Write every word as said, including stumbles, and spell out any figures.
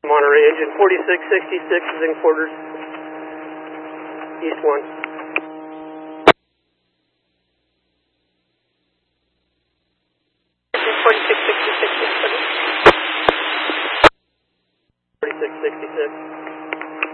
Monterey, engine forty-six sixty-six is in quarters. East one. forty-six sixty-six is quarters. forty-six sixty-six.